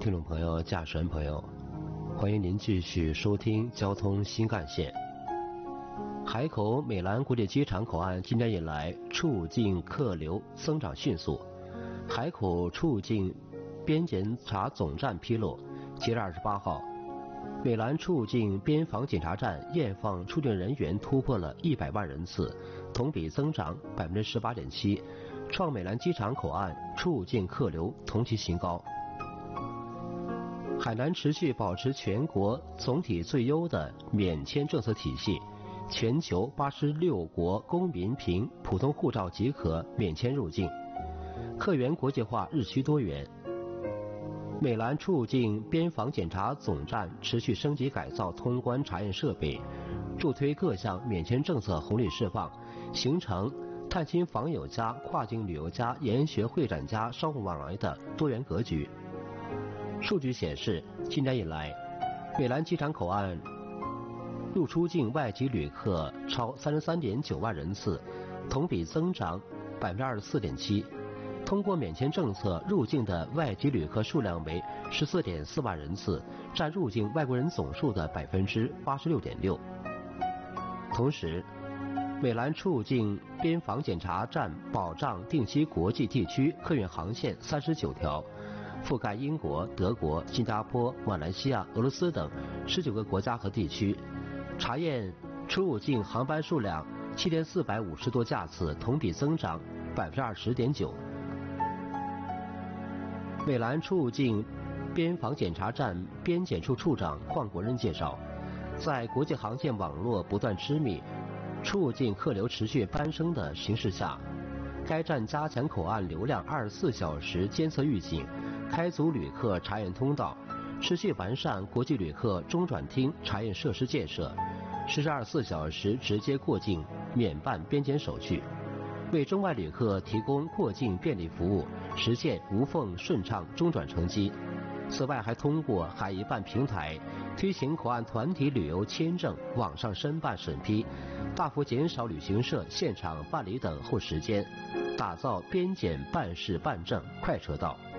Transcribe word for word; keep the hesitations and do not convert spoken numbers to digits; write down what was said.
听众朋友、驾驶员朋友，欢迎您继续收听交通新干线。海口美兰国际机场口岸今年以来出境客流增长迅速。海口出境边检查总站披露，七月二十八号，美兰出境边防检查站验放出境人员突破了一百万人次，同比增长百分之十八点七，创美兰机场口岸出境客流同期新高。海南持续保持全国总体最优的免签政策体系，全球八十六国公民凭普通护照即可免签入境，客源国际化日趋多元。美兰出境边防检查总站持续升级改造通关查验设备，助推各项免签政策红利释放，形成探亲访友加跨境旅游加研学会展加商务往来的多元格局。数据显示，今年以来，美兰机场口岸入出境外籍旅客超三十三点九万人次，同比增长百分之二十四点七。通过免签政策入境的外籍旅客数量为十四点四万人次，占入境外国人总数的百分之八十六点六。同时，美兰出境边防检查站保障定期国际地区客运航线三十九条。覆盖英国、德国、新加坡、马来西亚、俄罗斯等十九个国家和地区，查验出入境航班数量七千四百五十多架次，同比增长百分之二十点九。美兰出入境边防检查站边检处处长邝国仁介绍，在国际航线网络不断织密、出入境客流持续攀升的形势下，该站加强口岸流量二十四小时监测预警，开足旅客查验通道，持续完善国际旅客中转厅查验设施建设，实施二十四小时直接过境免办边检手续，为中外旅客提供过境便利服务，实现无缝顺畅中转成机。此外，还通过海一办平台推行口岸团体旅游签证网上申办审批，大幅减少旅行社现场办理等候时间，打造边检办事办证快车道。